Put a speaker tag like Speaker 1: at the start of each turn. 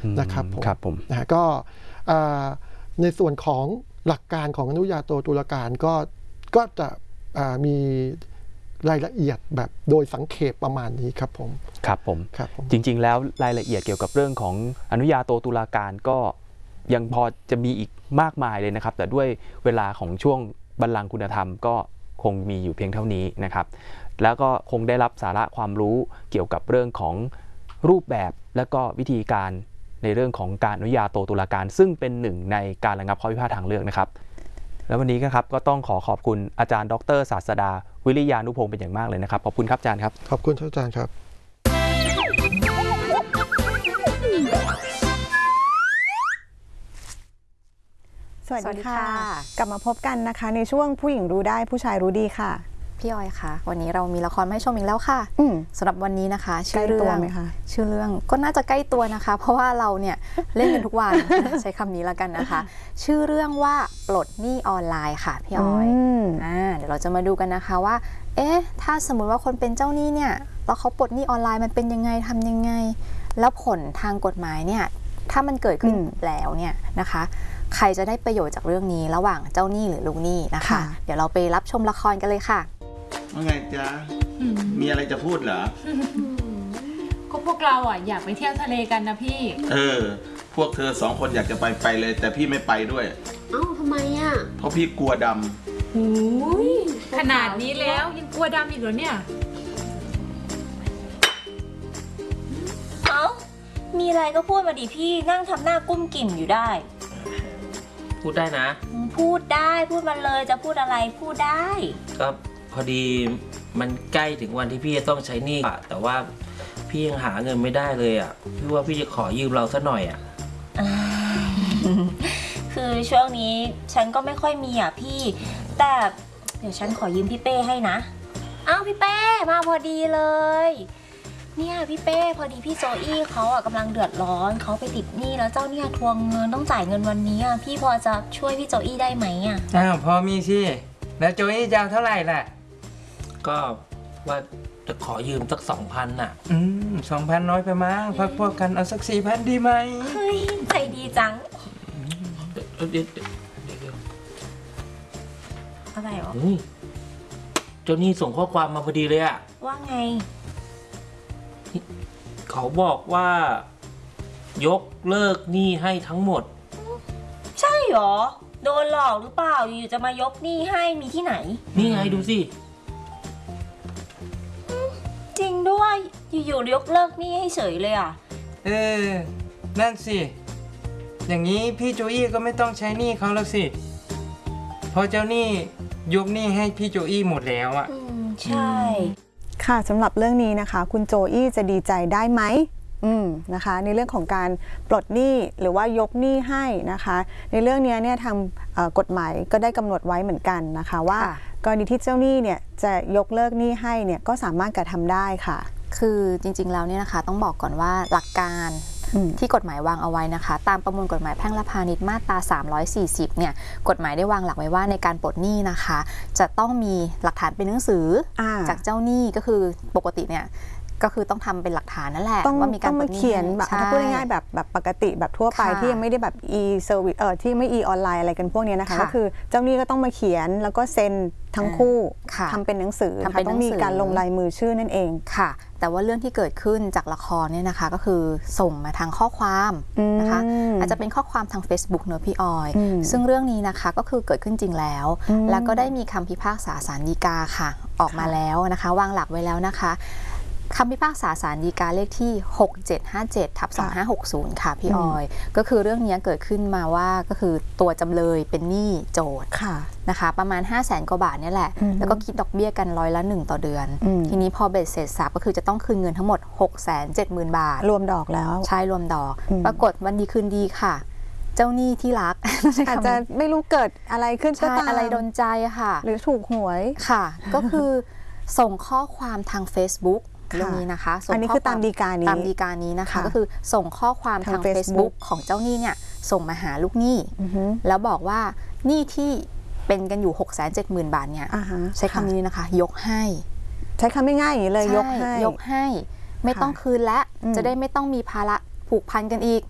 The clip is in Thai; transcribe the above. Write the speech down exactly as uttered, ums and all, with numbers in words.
Speaker 1: นะครับผม
Speaker 2: ครับผม
Speaker 1: นะก็ในส่วนของหลักการของอนุญาโตตุลาการก็ก็จะมีรายละเอียดแบบโดยสังเขปประมาณนี้ครับผม
Speaker 2: ครับผม
Speaker 1: ครับผม
Speaker 2: จริงๆแล้วรายละเอียดเกี่ยวกับเรื่องของอนุญาโตตุลาการก็ยังพอจะมีอีกมากมายเลยนะครับแต่ด้วยเวลาของช่วงบัลลังก์คุณธรรมก็คงมีอยู่เพียงเท่านี้นะครับแล้วก็คงได้รับสาระความรู้เกี่ยวกับเรื่องของรูปแบบและก็วิธีการในเรื่องของการอนุญาโตตุลาการซึ่งเป็นหนึ่งในการระงับข้อพิพาททางเลือกนะครับแล้ววันนี้นะครับก็ต้องขอขอบคุณอาจารย์ดร.ศาสดาวิริยานุพงศ์เป็นอย่างมากเลยนะครับขอบคุณครับอาจารย์ครับ
Speaker 1: ขอบคุณอาจารย์ครับ
Speaker 3: สวัสดีค่ะกลับมาพบกันนะคะในช่วงผู้หญิงรู้ได้ผู้ชายรู้ดีค่ะ
Speaker 4: พี่ออยค่ะวันนี้เรามีละครมาให้ชมอีกแล้วค่ะสำหรับวันนี้นะคะชื่อเรื่องชื่อเรื่องก็น่าจะใกล้ตัวนะคะเพราะว่าเราเนี่ยเล่นกันทุกวัน ใช้คำนี้แล้วกันนะคะชื่อเรื่องว่าปลดหนี้ออนไลน์ค่ะพี่ออยอ่าเดี๋ยวเราจะมาดูกันนะคะว่าเอ๊ะถ้าสมมุติว่าคนเป็นเจ้าหนี้เนี่ยแล้วเขาปลดหนี้ออนไลน์มันเป็นยังไงทำยังไงแล้วผลทางกฎหมายเนี่ยถ้ามันเกิดขึ้นแล้วเนี่ยนะคะใครจะได้ประโยชน์จากเรื่องนี้ระหว่างเจ้าหนี้หรือลูกหนี้นะคะเดี๋ยวเราไปรับชมละครกันเลยค่ะ
Speaker 5: ว่าไงจ๊ะมีอะไรจะพูดเหรอ
Speaker 6: ก็พวกเราอ่ะอยากไปเที่ยวทะเลกันนะพี่
Speaker 5: เออพวกเธอสองคนอยากจะไปไปเลยแต่พี่ไม่ไปด้วย
Speaker 7: เอ้าทำไมอ่ะ
Speaker 5: เพราะพี่กลัวดำ
Speaker 6: โอ้ยขนาดนี้แล้วยังกลัวดำอีกเหรอเนี่ย
Speaker 7: เอ้ามีอะไรก็พูดมาดิพี่นั่งทำหน้ากุ้มกิ่มอยู่ได้
Speaker 8: พูดได้นะ
Speaker 7: พูดได้พูดมาเลยจะพูดอะไรพูดได้
Speaker 8: ก็พอดีมันใกล้ถึงวันที่พี่จะต้องใช้หนี้อะแต่ว่าพี่ยังหาเงินไม่ได้เลยอ่ะพี่ว่าพี่จะขอยืมเราสักหน่อยอ่ะ
Speaker 7: คือช่วงนี้ฉันก็ไม่ค่อยมีอ่ะพี่แต่เดี๋ยวฉันขอยืมพี่เป้ให้นะอ้าวพี่เป้มาพอดีเลยเนี่ยพี่เป้พอดีพี่โจอี้เขาอ่ะกำลังเดือดร้อนเขาไปติดหนี้แล้วเจ้าเนี่ยทวงเงินต้องจ่ายเงินวันนี้อ่ะพี่พอจะช่วยพี่โจอี้ได้ไหมอ่ะ
Speaker 9: อ้าวพอมีสิแล้วโจอี้จะเอาเท่าไหร่ล่ะ
Speaker 8: ก็ว่าจะขอยืมสักสองพันน่ะ
Speaker 9: อืมสองพันน้อยไปมั้งพักพวกกันเอาสักสี่พันดีไหม
Speaker 7: เฮ้ยใจดีจัง
Speaker 8: เดี๋ยวเดี๋ยวเดี๋ยว
Speaker 7: อะไรหรอ
Speaker 8: เจ้านี่ส่งข้อความมาพอดีเลยอะ
Speaker 7: ว่าไง
Speaker 8: เขาบอกว่ายกเลิกหนี้ให้ทั้งหมด
Speaker 7: ใช่หรอโดนหลอกหรือเปล่าอยู่จะมายกหนี้ให้มีที่ไหน
Speaker 8: นี่ไงดูสิ
Speaker 7: จริงด้วยอยู่ๆยกเลิกหนี้ให้เฉยเลยอ่ะ
Speaker 9: เออนั่นสิอย่างนี้พี่โจอี้ก็ไม่ต้องใช้หนี้เขาแล้วสิเพราะเจ้าหนี้ยกหนี้ให้พี่โจอี้หมดแล้วอ่ะ
Speaker 7: อืมใช่
Speaker 3: ค่ะสำหรับเรื่องนี้นะคะคุณโจอี้จะดีใจได้ไหมอืมนะคะในเรื่องของการปลดหนี้หรือว่ายกหนี้ให้นะคะในเรื่องนี้เนี่ยทางกฎหมายก็ได้กำหนดไว้เหมือนกันนะคะว่ากรณีที่เจ้าหนี้เนี่ยจะยกเลิกหนี้ให้เนี่ยก็สามารถกระทำได้ค่ะ
Speaker 4: คือจริงๆแล้วเนี่ยนะคะต้องบอกก่อนว่าหลักการที่กฎหมายวางเอาไว้นะคะตามประมวลกฎหมายแพ่งและพาณิชย์มาตราสามร้อยสี่สิบเนี่ยกฎหมายได้วางหลักไว้ว่าในการปลดหนี้นะคะจะต้องมีหลักฐานเป็นหนังสือจากเจ้าหนี้ก็คือปกติเนี่ยก็คือต้องทำเป็นหลักฐานนั่นแหละ
Speaker 3: ว่ามีการเขียนแบบถ้าพูดง่ายๆแบบแบบปกติแบบทั่วไปที่ยังไม่ได้แบบ e service เออที่ไม่ e ออนไลน์อะไรกันพวกนี้นะคะก็คือเจ้าหนี้ก็ต้องมาเขียนแล้วก็เซ็นทั้งคู่ทำเป็นหนังสือนะคะต้องมีการลงลายมือชื่อนั่นเอง
Speaker 4: ค่ะแต่ว่าเรื่องที่เกิดขึ้นจากละครเนี่ยนะคะก็คือส่งมาทางข้อความนะคะอาจจะเป็นข้อความทาง Facebook เนอะพี่ออยซึ่งเรื่องนี้นะคะก็คือเกิดขึ้นจริงแล้วแล้วก็ได้มีคำพิพากษาศาลฎีกาค่ะออกมาแล้วนะคะวางหลักไว้แล้วนะคะคำพิพากษาศาลฎีกาเลขที่หกเจ็ดห้าเจ็ดทับสองห้าหกศูนย์ค่ะพี่ออยก็คือเรื่องนี้เกิดขึ้นมาว่าก็คือตัวจำเลยเป็นหนี้โจทย์นะคะประมาณ ห้าแสน กว่าบาทนี่แหละแล้วก็คิดดอกเบี้ยกันร้อยละหนึ่งต่อเดือนทีนี้พอเบ็ดเสร็จสับก็คือจะต้องคืนเงินทั้งหมด หกแสนเจ็ดหมื่น บาท
Speaker 3: รวมดอกแล้ว
Speaker 4: ใช่รวมดอกปรากฏวันดีคืนดีค่ะเจ้าหนี้ที่รัก
Speaker 3: อาจจะไม่รู้เกิดอะไรขึ้น
Speaker 4: ก็ตามอะไรโดนใจค่ะ
Speaker 3: หรือถูกหวย
Speaker 4: ค่ะก็คือส่งข้อความทาง Facebookเรื่องนี้นะคะ
Speaker 3: อันนี้คือตามฎีกานี้
Speaker 4: ตามฎีกานี้นะคะก็คือส่งข้อความทาง Facebook ของเจ้าหนี้เนี่ยส่งมาหาลูกหนี้แล้วบอกว่าหนี้ที่เป็นกันอยู่ หกแสนเจ็ดหมื่น บาทเนี่ยใช้คำนี้นะคะยกให้
Speaker 3: ใช้คำไม่ง่ายอย่างนี้เลยยกให้
Speaker 4: ยกให้ไม่ต้องคืนและจะได้ไม่ต้องมีภาระผูกพันกันอีก